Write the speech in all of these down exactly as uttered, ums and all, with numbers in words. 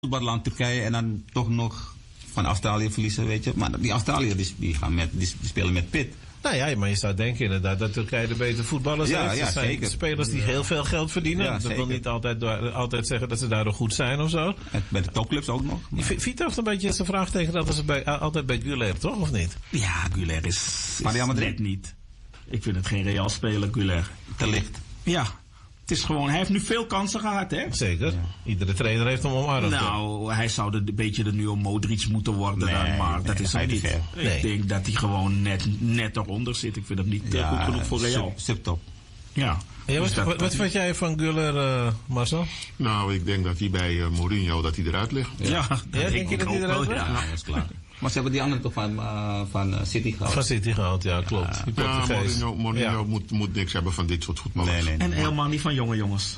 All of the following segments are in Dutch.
voetballand Turkije en dan toch nog van Australië verliezen, weet je. Maar die Australiërs die, gaan met, die, die spelen met pit. Nou ja, maar je zou denken inderdaad dat Turkije de betere voetballers ja, heeft. Ja, er zijn zeker. spelers die heel veel geld verdienen. Ja, dat zeker. wil niet altijd, altijd zeggen dat ze daardoor goed zijn of zo. En bij de topclubs ook nog. Maar... Vita heeft een beetje zijn vraagteken dat ze bij, altijd bij Güler, toch? Of niet? Ja, Güler is, is net niet. Ik vind het geen Real speler, Güler. Te licht. Ja. Het is gewoon, hij heeft nu veel kansen gehad, hè? Zeker. Ja. Iedere trainer heeft hem omarmd. Nou, hij zou een beetje de nieuwe Modric moeten worden, nee, dan, maar nee, dat is hem niet. Nee. Ik denk dat hij gewoon net, net eronder zit. Ik vind hem niet ja, goed genoeg voor Real. Subtop. Ja. Ja, wat dus wat, wat vind jij van Güler, uh, Marcel? Nou, ik denk dat hij bij uh, Mourinho dat hij eruit ligt. Ja, ja, dat ja denk je dat hij eruit ligt? Ja, ja, dat is klaar. Maar ze hebben die andere toch van, uh, van uh, City gehaald? Van City gehaald, ja, klopt. Ja, ja Mourinho, Mourinho ja. moet, moet niks hebben van dit soort voetballers. Nee, nee, nee, en helemaal niet van jonge jongens.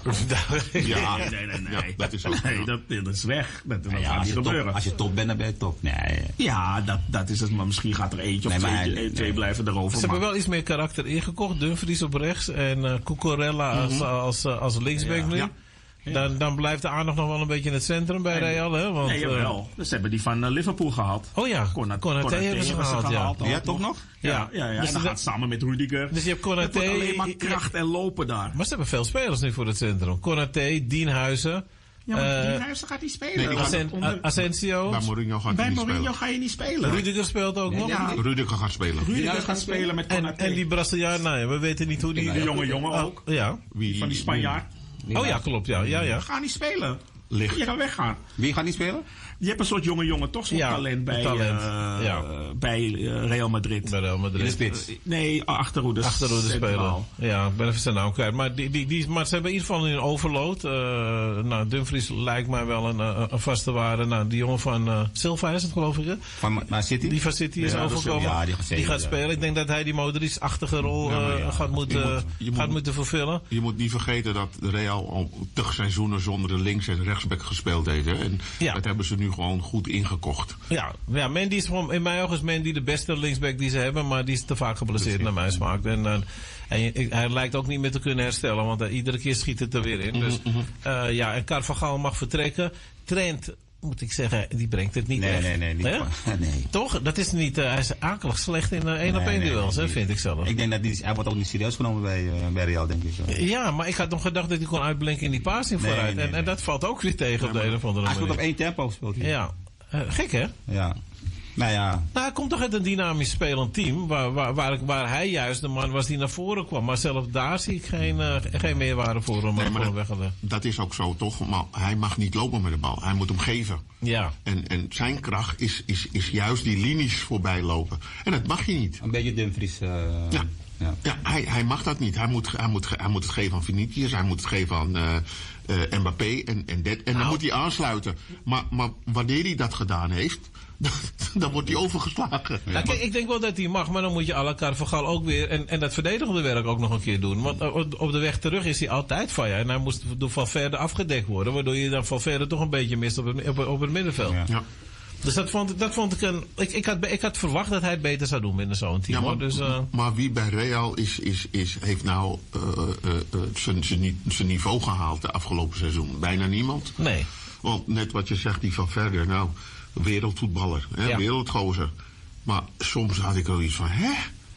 ja, nee, nee, nee. nee. Ja, dat is ook nee, dat, dat is weg. Dat, dat ja, gaat als, niet je gebeuren. Top, als je top bent, dan ben je top. Nee. Ja, dat, dat is het. Maar misschien gaat er eentje of nee, twee, nee, twee nee. blijven erover. Ze maar. hebben wel iets meer karakter ingekocht. Dumfries op rechts en uh, Cucurella als, mm-hmm. als, als, als linksback ja. nu. Ja. Ja. Dan, dan blijft de aandacht nog wel een beetje in het centrum bij nee, Real, hè? Want, nee, jawel. Dus ze hebben die van uh, Liverpool gehad. Oh ja, Konaté, Konaté hebben ze gehaald, gehaald ja. Ja, toch nog? Ja, ja, ja. ja. Dus en dan gaat samen met Rudiger. Dus je hebt Konaté... Het alleen maar kracht en lopen daar. Maar ze hebben veel spelers nu voor het centrum. Konaté, Dienhuizen... Ja, maar uh, Dienhuizen gaat niet spelen. Nee, Asen, onder... Asensio. Bij Mourinho gaat Bij niet Mourinho spelen. ga je niet spelen. Rudiger speelt ook ja, nog. Ja. Rudiger gaat spelen. Rudiger gaat spelen met Konaté. En, en die Braziliaan, nou ja, we weten niet hoe die... De jonge jongen ook. Oh, ja. Wie, van die Spanjaard. Die oh ja, klopt. Ja, ja, ja. Ga niet spelen. Licht. Je kan weggaan. Wie gaat niet spelen? Je hebt een soort jonge jongen, toch zo'n ja, talent bij, talent. Uh, ja. bij uh, Real Madrid. Bij Real Madrid. In de spits. Uh, nee, achterhoede. Achterhoede spelen. Ja, ik ben even zijn naam kwijt. Maar, die, die, die, maar ze hebben in ieder geval een overload. Uh, nou, Dumfries lijkt mij wel een, uh, een vaste waarde. Nou, die jongen van uh, Silva is het, geloof ik. Hè? Van uh, City? Die van City is ja, overgekomen. Ja, die, die gaat spelen. Ik denk dat hij die Modric-achtige rol uh, ja, ja. gaat, moeten, je moet, je gaat moet, moeten vervullen. Je moet niet vergeten dat Real al tig seizoenen zonder de links- en rechtsback gespeeld heeft. Hè? En ja. dat hebben ze nu gewoon goed ingekocht. Ja, ja, Mendy is gewoon, in mijn ogen is Mendy de beste linksback die ze hebben, maar die is te vaak geblesseerd naar mijn smaak. En, uh, en hij lijkt ook niet meer te kunnen herstellen, want uh, iedere keer schiet het er weer in. Dus, uh, ja, en Carvajal mag vertrekken. Trent, moet ik zeggen, die brengt het niet nee, echt. Nee, nee, niet van, nee. Toch? Dat is niet, uh, hij is akelig slecht in één uh, op één duels, nee, vind ik zelf. Ik denk dat die, hij wordt ook niet serieus genomen bij, uh, bij Real, denk ik. Zo. Ja, maar ik had nog gedacht dat hij kon uitblinken in die passing nee, vooruit. Nee, en, nee. en dat valt ook weer tegen ja, op de een of andere manier. Hij speelt op één tempo, speelt hij. Ja. Uh, gek, hè? Ja. Nou ja. Nou, hij komt toch uit een dynamisch spelend team, waar, waar, waar, waar hij juist de man was die naar voren kwam. Maar zelfs daar zie ik geen, uh, geen meerwaarde voor hem, nee, voor hem weggelegd. Dat is ook zo, toch? Maar hij mag niet lopen met de bal. Hij moet hem geven. Ja. En, en zijn kracht is, is, is juist die linies voorbij lopen. En dat mag je niet. Een beetje Dumfries. Uh, ja. Ja, ja hij, hij mag dat niet. Hij moet, hij, moet, hij moet het geven aan Vinicius. Hij moet het geven aan uh, uh, Mbappé. En, en, dat, en nou. dan moet hij aansluiten. Maar, maar wanneer hij dat gedaan heeft, dan wordt hij overgeslagen. Ja, kijk, ik denk wel dat hij mag, maar dan moet je à la Carvajal ook weer en, en dat verdedigende werk ook nog een keer doen. Want op de weg terug is hij altijd van ja. En hij moest door Valverde afgedekt worden, waardoor je dan Valverde toch een beetje mist op het, op, op het middenveld. Ja. Ja. Dus dat vond, dat vond ik een... Ik, ik, had, ik had verwacht dat hij het beter zou doen binnen zo'n team. Ja, maar, dus, uh... maar wie bij Real is, is, is, heeft nou uh, uh, uh, zijn niveau gehaald de afgelopen seizoen? Bijna niemand. Nee. Want net wat je zegt, die van Verder, nou, wereldvoetballer, hè, ja. wereldgozer. Maar soms had ik al iets van, hè?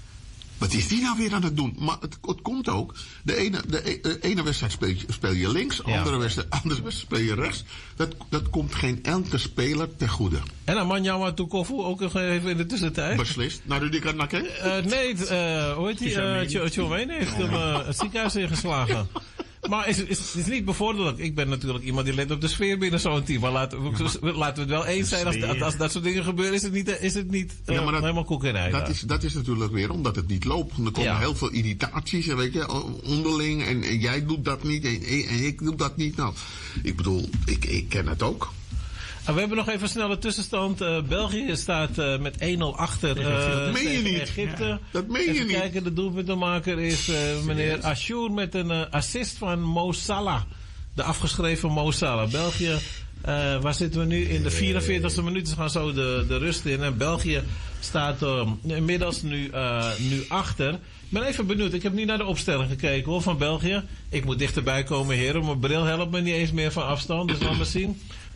Wat is die nou weer aan het doen? Maar het, het komt ook. De ene, de, de ene wedstrijd speel je, speel je links, de ja. andere wedstrijd, andere wedstrijd speel je rechts. Dat, dat komt geen enkele speler ten goede. En dan Manjawa Tukofu ook nog even in de tussentijd. Beslist. Naar Rudy Naké? Uh, nee, uh, hoe heet die? Uh, Tjomene heeft hem uh, het ziekenhuis ingeslagen. Maar is, is, is niet bevorderlijk. Ik ben natuurlijk iemand die let op de sfeer binnen zo'n team. Maar laten we, ja. laten we het wel eens zijn. Als, als, als dat soort dingen gebeuren, is het niet, is het niet uh, ja, maar dat, helemaal koek en ei. Dat is, dat is natuurlijk weer omdat het niet loopt. Er komen ja. heel veel irritaties, weet je, onderling. En, en jij doet dat niet en, en ik doe dat niet. Nou, ik bedoel, ik, ik ken het ook. We hebben nog even een snelle tussenstand. Uh, België staat uh, met één nul achter uh, dat meen je niet. Egypte. Ja, dat meen je even niet. kijken, de doelpuntenmaker is uh, meneer Ashour met een uh, assist van Mo Salah. De afgeschreven Mo Salah. België, uh, waar zitten we nu? In de vierenveertigste minuut. Ze gaan zo de, de rust in. En België staat uh, inmiddels nu, uh, nu achter. Ik ben even benieuwd. Ik heb niet naar de opstelling gekeken hoor, van België. Ik moet dichterbij komen, heren. Mijn bril helpt me niet eens meer van afstand. Dus laten we zien.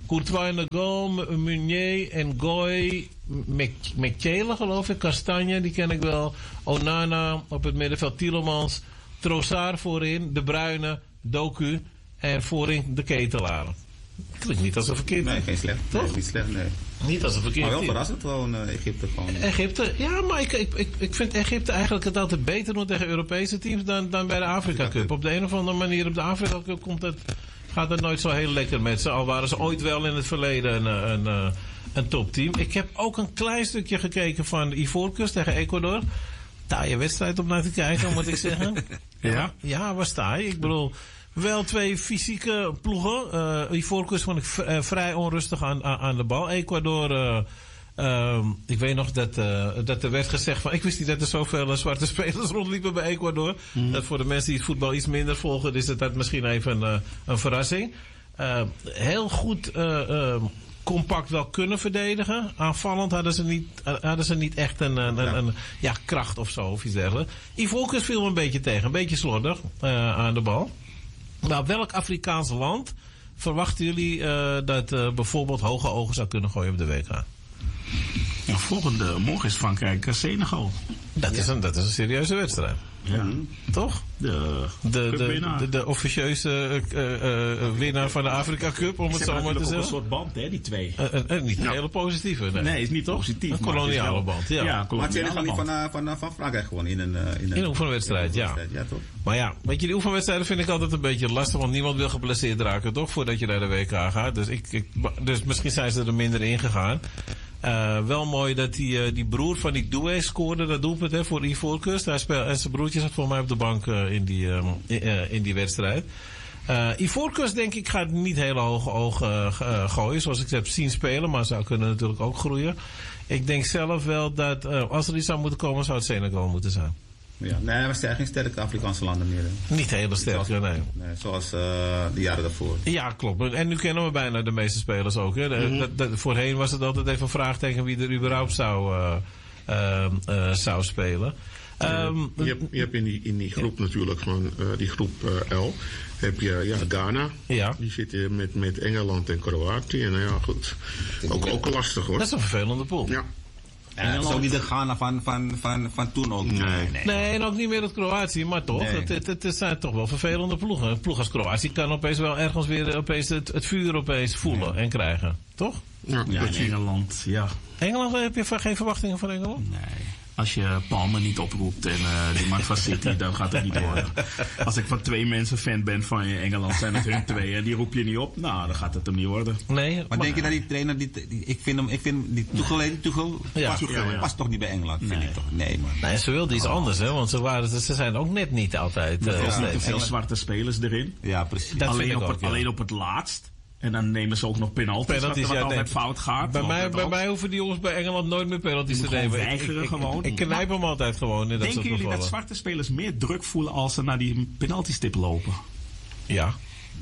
Courtois in de goal, Meunier en Goy, McChele geloof ik, Castagne, die ken ik wel. Onana op het middenveld, Tielemans, Trossard voorin, De Bruyne, Doku en voorin de Ketelaar. Klinkt niet als een verkeerd. Nee, geen slecht. Toch? Nee, niet slecht, nee. Niet als een verkeerd. Maar wel team. verrassend gewoon, uh, Egypte gewoon. Egypte, ja, maar ik, ik, ik, ik vind Egypte eigenlijk het altijd beter doen tegen Europese teams dan, dan bij de Afrika Cup. Op de een of andere manier op de Afrika Cup komt het, gaat het nooit zo heel lekker met ze. Al waren ze ooit wel in het verleden een, een, een, een topteam. Ik heb ook een klein stukje gekeken van Ivoorkust tegen Ecuador. Taaie wedstrijd om naar te kijken, moet ik zeggen. Ja? Ja, waar sta je? Ik bedoel, wel twee fysieke ploegen. Uh, Ivoorkust vond ik v- uh, vrij onrustig aan, aan, aan de bal. Ecuador, uh, uh, ik weet nog dat, uh, dat er werd gezegd van... Ik wist niet dat er zoveel uh, zwarte spelers rondliepen bij Ecuador. Mm. Dat voor de mensen die het voetbal iets minder volgen, is het dat misschien even uh, een verrassing. Uh, heel goed... Uh, uh, compact wel kunnen verdedigen. Aanvallend hadden ze niet, hadden ze niet echt een, een, een, een ja, kracht of zo of iets dergelijks. Ivoorkust viel me een beetje tegen. Een beetje slordig uh, aan de bal. Nou, welk Afrikaans land verwachten jullie uh, dat uh, bijvoorbeeld hoge ogen zou kunnen gooien op de W K? Ja, volgende morgen is Frankrijk uh, Senegal. Dat, ja. is een, dat is een serieuze wedstrijd. Ja. Toch? De, de, de, de, de officieuze uh, uh, uh, winnaar van de Afrika Cup, om het zo maar te zeggen. een soort band, hè, die twee. Uh, uh, uh, niet een ja. hele positieve. Nee, nee is niet toch? positief. Een koloniale wel, band, ja. ja maar Senegal niet van, uh, van, uh, van Frankrijk gewoon in een, uh, in een, in een oefenwedstrijd, ja. ja toch? Maar ja, weet je, die oefenwedstrijden vind ik altijd een beetje lastig, want niemand wil geblesseerd raken, toch? Voordat je naar de W K gaat. Dus, ik, ik, dus misschien zijn ze er minder in gegaan. Uh, wel mooi dat die, uh, die broer van die Doué scoorde dat doelpunt hè, voor Ivoorkust. Hij speelde, en zijn broertje zat voor mij op de bank uh, in, die, uh, in, uh, in die wedstrijd. Uh, Ivoorkust denk ik gaat niet hele hoge ogen uh, uh, gooien, zoals ik ze heb zien spelen, maar zou kunnen natuurlijk ook groeien. Ik denk zelf wel dat uh, als er iets zou moeten komen, zou het Senegal moeten zijn. Ja, nee, we zijn geen sterke Afrikaanse landen meer. Hè. Niet hele sterk, zoals, nee. nee. Zoals uh, de jaren daarvoor. Ja, klopt. En nu kennen we bijna de meeste spelers ook. Hè. De, mm-hmm. dat, dat, voorheen was het altijd even een vraagteken wie er überhaupt zou, uh, uh, uh, zou spelen. Um, je, hebt, je hebt in die, in die groep ja. natuurlijk gewoon, uh, die groep uh, L, heb je ja, Ghana. Ja. Die zitten met, met Engeland en Kroatië. Nou ja, goed. Ook, ook lastig hoor. Dat is een vervelende pool. Ja. Ja, dat is ook niet de Ghana van, van, van, van toen ook. Nee. Nee. nee, en ook niet meer het Kroatië, maar toch. Nee. Het, het, het, het zijn toch wel vervelende ploegen. Een ploeg als Kroatië kan opeens wel ergens weer opeens het, het vuur opeens voelen ja. en krijgen. Toch? Ja, ja in Engeland, ja. Engeland, heb je geen verwachtingen van Engeland? Nee. Als je Palmer niet oproept en uh, die maakt van City, dan gaat het niet worden. Als ik van twee mensen fan ben van Engeland, zijn het hun twee en die roep je niet op, nou, dan gaat het hem niet worden. Nee, maar, maar denk je dat die trainer, die, die, ik vind hem, ik vind die Tuchel, Tuchel ja. past, Ja, ja. past toch niet bij Engeland, vind nee. ik toch? Nee, man. Nee, ze wilden iets oh. anders, hè, want ze, waren, ze zijn ook net niet altijd. Er uh, zijn niet te veel zwarte spelers erin. Ja, precies. Dat alleen, op ook, het, ja. alleen op het laatst. En dan nemen ze ook nog penalties, penalties wat, wat ja, altijd nee. fout gaat. Bij, mij, bij mij hoeven die jongens bij Engeland nooit meer penalties te nemen. Weigeren ik, ik, gewoon. Ik, ik knijp hem altijd gewoon in dat Denken soort jullie gevallen. dat zwarte spelers meer druk voelen als ze naar die penaltystip lopen? Ja.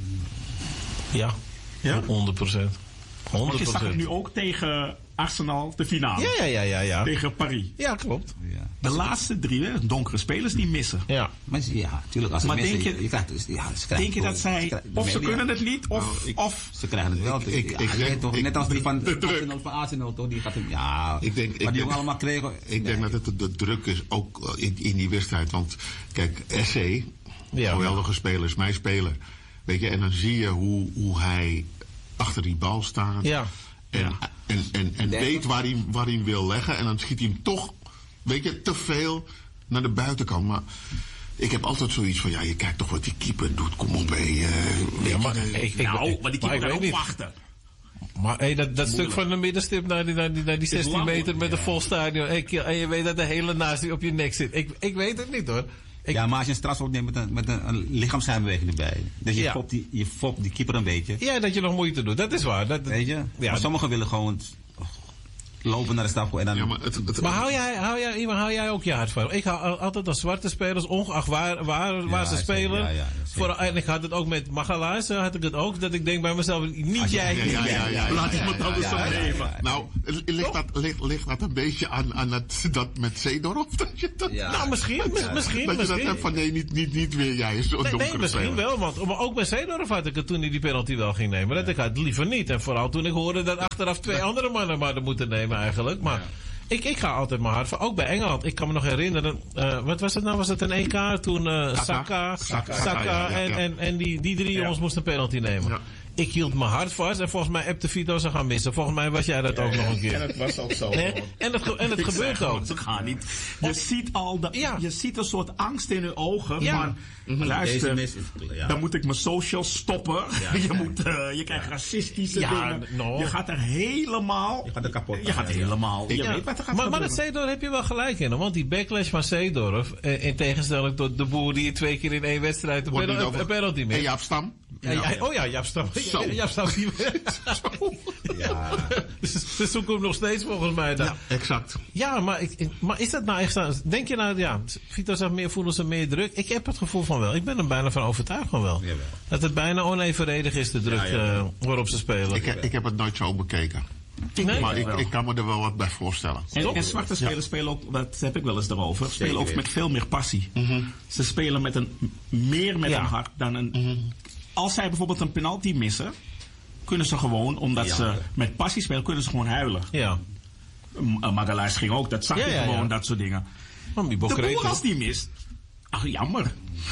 Ja. Ja? honderd procent. honderd procent. Want je zag het nu ook tegen Arsenal, de finale. Ja, ja, ja, ja, ja. Tegen Paris. Ja, klopt. Ja. De laatste drie, hè, donkere spelers die missen. Ja. Maar ja, natuurlijk. Als ze maar missen, denk je, je krijgt, ja, ze denk je dat zij, ze of ze kunnen het niet, of, nou, ik, of... Ze krijgen het wel. Ik, ik, ja, ik denk, toch, ik, net als die van de Arsenal, van Arsenal, toch? Die gaat hem, ja, ik denk, maar ik die denk, allemaal kregen. Ik nee. denk dat het de, de druk is, ook in, in die wedstrijd. Want kijk, S C, ja, geweldige speler, is mijn speler. Weet je, en dan zie je hoe, hoe hij achter die bal staat. Ja. En, ja. en, en, en weet waar hij, waar hij hem wil leggen. En dan schiet hij hem toch, weet je, te veel naar de buitenkant. Maar ik heb altijd zoiets van, ja, je kijkt toch wat die keeper doet. Kom op, hé. Uh, ja, maar, ik, ik, nou, ik, maar die keeper maar kan ook wachten. Maar hey, dat, dat stuk van de middenstip naar die, naar die, naar die zestien meter met ja. een vol stadion. Hey, en je weet dat de hele naast op je nek zit. Ik, ik weet het niet hoor. Ik, ja, maar als je een strafschop neemt met een, met een, een lichaamsbeweging erbij. Dus je, ja. fopt die, je fopt die keeper een beetje. Ja, dat je nog moeite doet. Dat is waar. Dat, weet je? Ja, maar sommigen willen gewoon lopen naar de strafschop en dan... Ja, maar het, het, maar hou jij, hou, jij, hou jij ook je hart van? Ik hou altijd als zwarte spelers, ongeacht waar, waar, waar ja, ze spelen, ja, ja, Voor, en ik had het ook met Magalaes, had ik het ook, dat ik denk bij mezelf, niet jij. Ja, ja, ja, ja, Laat iemand anders ja, op ja, leven. ja. Nou, ligt dat, ligt, ligt dat een beetje aan, aan het, dat met Seedorf? Dat je dat, Ja. Nou, misschien, mis- misschien, dat je dat misschien. hebt van nee, niet, niet, niet weer jij is zo'n Nee, donkere nee, misschien speler. wel, want maar ook bij Seedorf had ik het toen hij die penalty wel ging nemen. Dat ik had liever niet. En vooral toen ik hoorde dat achteraf twee andere mannen maar moeten nemen eigenlijk. Maar ik, ik ga altijd mijn hart voor. Ook bij Engeland. Ik kan me nog herinneren. Uh, wat was het nou? Was het een E K toen uh, Saka, Saka, Saka ja, ja, en, ja. en, en die, die drie jongens moesten een penalty nemen. Ja. Ik hield mijn hart vast en volgens mij appte Vito ze gaan missen. Volgens mij was jij dat ook nog een En keer. het was ook zo. Hè? En het, ge- en het Ik gebeurt zeg ook. gewoon, ze gaan niet. Je ziet al dat, Ja. je ziet een soort angst in hun ogen. Ja. Van, Deze luister, mis is... Ja. dan moet ik mijn social stoppen. je, moet, uh, je krijgt racistische Ja, dingen. no. Je gaat er helemaal. Je gaat er kapot. Je gaat Ja. helemaal. Je Ja, weet wat er gaat maar, maar gebeuren. dat Seedorf heb je wel gelijk in. Want die backlash van Seedorf, eh, in tegenstelling tot de boer die twee keer in één wedstrijd een Wordt niet penalty- over- een penalty En mist. Jaap Stam? Ja, ja, oh ja, Jaap Stam. Zo. Jaap Stam die Ja. Ze zoeken hem nog steeds volgens mij. daar. Ja, exact. Ja, maar, ik, ik- maar is dat nou echt... Denk je nou, ja, Vito zegt meer, voelen ze meer druk? Ik heb het gevoel van wel. Ik ben er bijna van overtuigd van wel. Jawel. Dat het bijna onevenredig is, de druk Ja, jawel. eh, waarop ze spelen. Ik, ik heb het nooit zo bekeken. Nee? Maar ik, wel. ik kan me er wel wat bij voorstellen. En, en zwarte spelers spelen ook, dat heb ik wel eens erover, spelen ook weten. met veel meer passie. Ze spelen met een, meer met Ja. een hart dan een... Als zij bijvoorbeeld een penalty missen, kunnen ze gewoon, omdat Ja. ze met passie spelen, kunnen ze gewoon huilen. Ja. M- uh, Magalaes ging ook, dat zag Ja, je ja, gewoon, ja. dat soort dingen. Oh, die De Bokreet, boer hè? als die mist, ach jammer.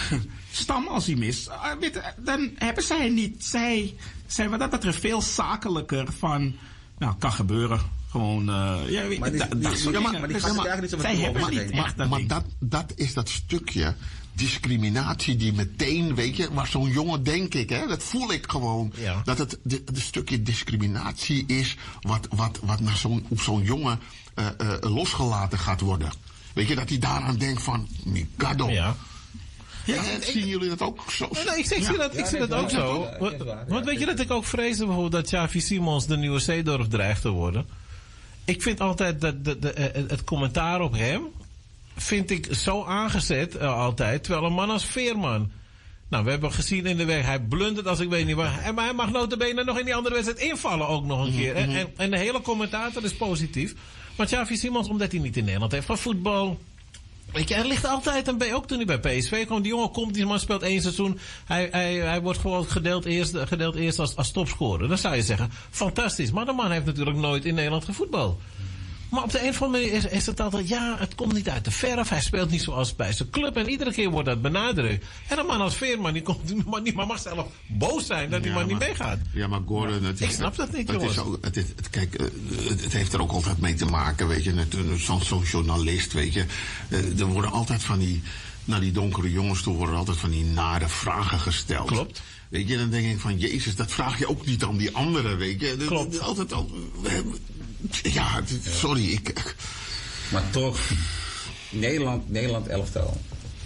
Stam als die mist, ah, weet je, dan hebben zij niet, zij zijn wat dat betreft veel zakelijker van, nou kan gebeuren. Gewoon, uh, ja, weet- Maar die- da- die- dat soort ja, maar- dingen. maar die Dus gasten krijgen niet zo zij met hebben over niet zich heen. echt dat Maar ding. dat, dat is dat stukje discriminatie die meteen, weet je, maar zo'n jongen denk ik, hè, dat voel ik gewoon, Ja. dat het de, de stukje discriminatie is wat, wat, wat naar zo'n, op zo'n jongen eh, eh, losgelaten gaat worden. Weet je, dat hij daaraan denkt van, Mikado. Ja. Ja, zien jullie dat ook zo? Nee, nee, ik, ik zie dat, ik zie dat ook zo. Ja, Want, is waar. want Ja, weet je dat ik ook vreesde bijvoorbeeld dat Xavi Simons de nieuwe Seedorf dreigt te worden? Ik vind altijd dat de, de, eh, het commentaar op hem vind ik zo aangezet uh, altijd, terwijl een man als Veerman. Nou, we hebben gezien in de weg, hij blundert als ik weet niet waar. En, maar hij mag notabene nog in die andere wedstrijd invallen ook nog een keer. En, en, en de hele commentator is positief. Maar Xavi Simons, omdat hij niet in Nederland heeft van voetbal. Weet je, er ligt altijd een beetje, ook toen hij bij P S V kwam, die jongen komt, die man speelt één seizoen, hij, hij, hij wordt gewoon gedeeld eerst, gedeeld eerst als, als topscorer. Dan zou je zeggen, fantastisch. Maar de man heeft natuurlijk nooit in Nederland gevoetbal. Maar op de een of andere manier is, is het altijd, ja, het komt niet uit de verf, hij speelt niet zoals bij zijn club en iedere keer wordt dat benadrukt. En een man als Veerman, die, komt, die, man, die man mag zelf boos zijn dat die Ja, man niet maar- meegaat. Ja, maar Gordon, het is, Ik snap dat niet, het is jongens. ook, het is, het, kijk, eh, het, het heeft er ook altijd mee te maken, weet je. net, eh, Zo'n zo'n journalist, weet je. Eh, Er worden altijd van die, naar die donkere jongens toe, worden altijd van die nare vragen gesteld. Klopt. Weet je, dan denk ik van, Jezus, dat vraag je ook niet aan die anderen, weet je. Dat- Klopt. dat- Altijd al, we hebben- ja, het- sorry, ik... Maar toch, Nederland, Nederland elftal.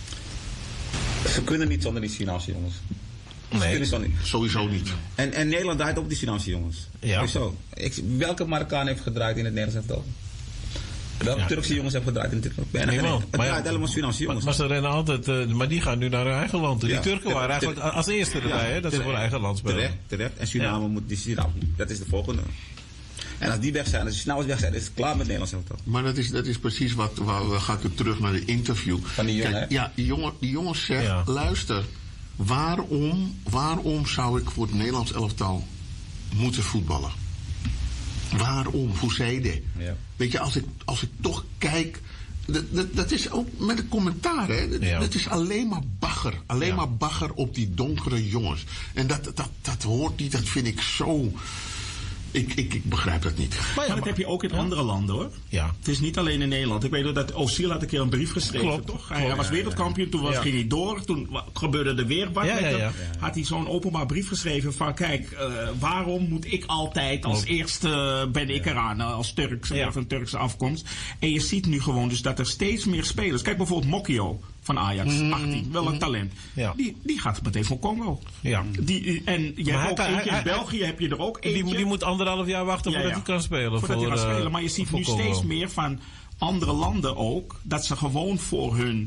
Ze kunnen niet zonder die Surinaamse jongens. Ze Nee. kunnen zonder- Sowieso niet. En, en Nederland draait op die Surinaamse jongens. Ja. Sowieso. Ik, welke Marokkaan heeft gedraaid in het Nederlands elftal? Welke Ja. Turkse jongens hebben gedraaid in het Nederlands elftal? Niemand. Het Maar ja, draait helemaal Surinaamse Maar, jongens. maar ze rennen altijd, eh, maar die gaan nu naar hun eigen land toe. Die Ja. Turken waren Terecht. eigenlijk als eerste erbij, hè, dat ze voor hun eigen land spelen. Terecht, terecht. En Suriname moet die Suriname. Dat is de volgende. En als die weg zijn, als die snel weg zijn, is het klaar met het Nederlands elftal. Maar dat is, dat is precies wat, waar we ga ik weer terug naar de interview. Van die jongen, Kijk, hè? ja, die jongen, die jongen zegt, Ja. luister, waarom, waarom zou ik voor het Nederlands elftal moeten voetballen? Waarom? Hoe zei je? Ja. Weet je, als ik, als ik toch kijk, dat, dat, dat is ook met een commentaar, hè. Dat, Ja. dat is alleen maar bagger. Alleen Ja. maar bagger op die donkere jongens. En dat, dat, dat hoort niet, dat vind ik zo... Ik, ik, ik begrijp dat niet. Maar Maar dat heb je ook in andere landen hoor. Ja. Het is niet alleen in Nederland. Ik weet nog dat Ozil had een keer een brief geschreven, Klopt. toch? Hij was wereldkampioen, toen was, Ja. ging hij door. Toen wa- gebeurde er weer wat Ja, met ja, hem. ja. Had hij zo'n openbaar brief geschreven van... Kijk, eh, waarom moet ik altijd als Klopt. eerste ben ik eraan... eh, als Turkse Ja. of een Turkse afkomst. En je ziet nu gewoon dus dat er steeds meer spelers... Kijk bijvoorbeeld Mokio van Ajax, achttien. Wel een talent. Ja. Die, die gaat meteen voor Congo. Ja. Die, en je hij hebt ook kan- eentje hij- in hij- België, heb je er ook eentje. Die, die moet anderhalf jaar wachten Ja, voordat ja. hij kan spelen. Voordat voor, hij gaat eh, spelen. Maar je ziet voor nu Congo. steeds meer van andere landen ook... dat ze gewoon voor hun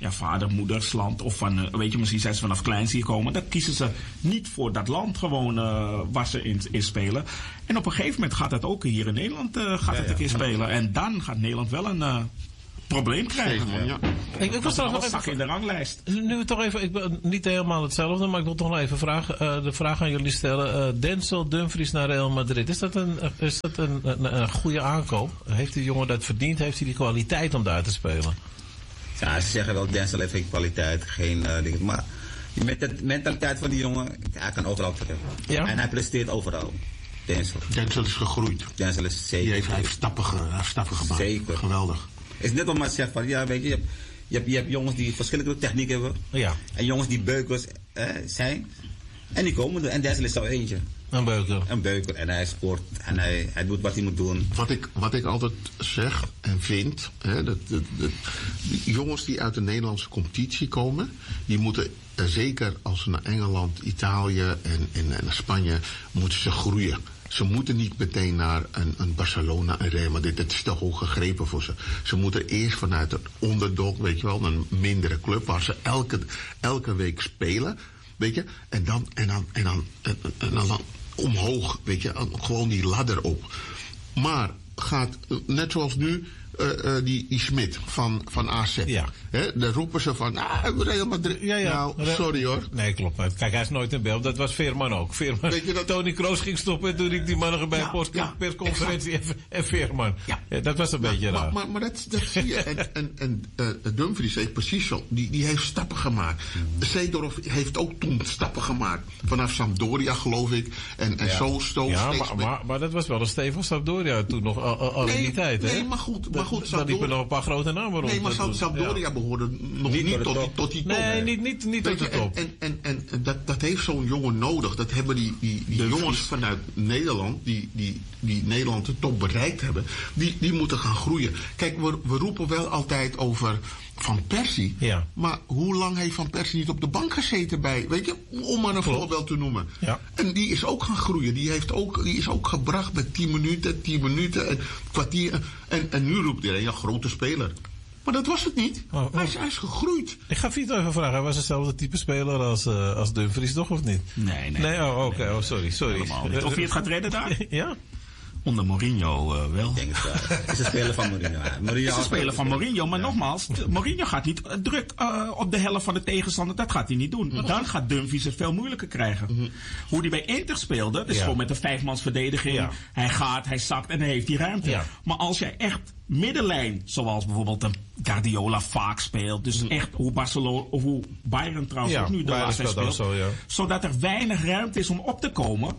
ja, vader, moeders land. Of van, uh, weet je, misschien zijn ze vanaf kleins hier komen. Dan kiezen ze niet voor dat land gewoon uh, waar ze in, in spelen. En op een gegeven moment gaat het ook hier in Nederland uh, gaat ja, het een keer ja. spelen. En dan gaat Nederland wel een uh, probleem krijgen. Zeker, ja. Ik, ik was toch nog even in de ranglijst. Nu toch even, ik ben niet helemaal hetzelfde, maar ik wil toch nog even vragen, uh, de vraag aan jullie stellen. Uh, Denzel Dumfries naar Real Madrid. Is dat een, is dat een, een, een goede aankoop? Heeft die jongen dat verdiend? Heeft hij die kwaliteit om daar te spelen? Ja, ze zeggen wel, Denzel heeft geen kwaliteit, geen uh, dingen. Maar met de mentaliteit van die jongen, hij kan overal terug. Ja? En hij presteert overal. Denzel. Denzel is gegroeid. Denzel is zeker. Die heeft, hij heeft stappen, ge, hij heeft stappen gemaakt. Zeker. Geweldig. Het is net om maar te zeggen van, ja, weet je, je hebt, je hebt, je hebt jongens die verschillende techniek hebben. Ja. En jongens die beukers eh, zijn. En die komen er. En Denzel is zo eentje. Een beuker. Een beuker. En hij scoort. En hij, hij doet wat hij moet doen. Wat ik, wat ik altijd zeg en vind. Hè, dat, dat, dat, die jongens die uit de Nederlandse competitie komen. Die moeten, uh, zeker als ze naar Engeland, Italië en, en, en naar Spanje. Moeten ze groeien. Ze moeten niet meteen naar een, een Barcelona en Real Madrid. Dat is te hoog gegrepen voor ze. Ze moeten eerst vanuit een onderdog, weet je wel, een mindere club waar ze elke, elke week spelen. Weet je, en dan, en dan, en dan, en, en dan, dan omhoog, weet je, gewoon die ladder op. Maar gaat, net zoals nu, uh, uh, die, die Smit van, van A Z. Ja. Hè, daar roepen ze van, ah, Real Madrid. Ja, ja. Nou, sorry hoor. Nee, klopt. Kijk, hij is nooit in beeld. Dat was Veerman ook. Veerman. Weet je dat... Tony Kroos ging stoppen en toen riep die mannen bij ja, een ja, persconferentie en, en Veerman. Ja. Ja, dat was een ja, beetje maar, raar. Maar, maar dat, dat zie je. En, en, en uh, Dumfries heeft precies zo. Die, die heeft stappen gemaakt. Mm. Seedorf heeft ook toen stappen gemaakt. Vanaf Sampdoria, geloof ik. En, en ja. zo stoot. Ja, maar, maar, maar dat was wel een stevig Sampdoria toen nog al, al nee, in die tijd. Nee, hè? maar goed. Maar goed, daar liepen nog een paar grote namen rond. Nee, maar Sampdoria ja. behoorde nog niet, niet tot, tot, tot die top. Nee, nee, niet, niet, niet tot de top. En, en, en, en dat, dat heeft zo'n jongen nodig. Dat hebben die, die, die jongens vanuit Nederland, die, die, die Nederland de top bereikt hebben, die, die moeten gaan groeien. Kijk, we, we roepen wel altijd over Van Persie. Ja. Maar hoe lang heeft Van Persie niet op de bank gezeten bij, weet je, om maar een voorbeeld te noemen. Ja. En die is ook gaan groeien. Die, heeft ook, die is ook gebracht met tien minuten, tien minuten, en kwartier. En, en nu roept iedereen, ja, grote speler. Maar dat was het niet. Oh, oh. Hij, is, hij is gegroeid. Ik ga Vito even vragen. Hij was hetzelfde type speler als, uh, als Dumfries, toch? Of niet? Nee, nee. Nee, oh, oké. Okay. Oh, sorry, sorry. Of je het gaat redden daar? Ja? Onder Mourinho uh, wel. Ik denk het wel. Het is een speler van Mourinho. Mourinho het is een speler van Mourinho. Maar ja. nogmaals, Mourinho gaat niet uh, druk uh, op de helft van de tegenstander. Dat gaat hij niet doen. Mm-hmm. Dan gaat Dumfries het veel moeilijker krijgen. Mm-hmm. Hoe hij bij Inter speelde, dat is ja. gewoon met een vijfmansverdediging. Ja. Hij gaat, hij zakt en hij heeft die ruimte. Ja. Maar als jij echt middenlijn, zoals bijvoorbeeld een Guardiola vaak speelt. Dus echt hoe Barcelona, of hoe Bayern trouwens ja, ook nu de laatste speelt. Zo, ja. Zodat er weinig ruimte is om op te komen.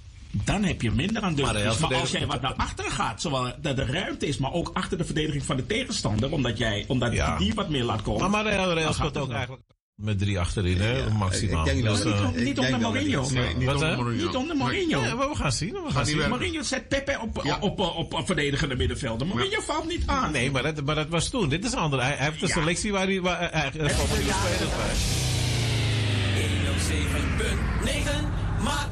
Dan heb je minder aan Dumfries. Maar, maar als jij wat naar achteren gaat, zowel dat er ruimte is, maar ook achter de verdediging van de tegenstander, omdat jij omdat ja. die wat meer laat komen. Maar Real, Real speelt ook eigenlijk met drie achterin, hè? Ja, maximaal. Ik denk dus, uh, niet, niet onder Mourinho. Nee, niet onder Mourinho. Niet onder Mourinho. Nee, maar we gaan zien. We gaan zien. Mourinho zet Pepe op, ja. op, op, op, op verdedigende middenvelden. Mourinho ja. valt niet aan. Nee, maar dat, maar dat was toen. Dit is anders. Hij, hij heeft een ja. selectie waar hij waar, eigenlijk uh, uh, honderdzeven komma negen maakt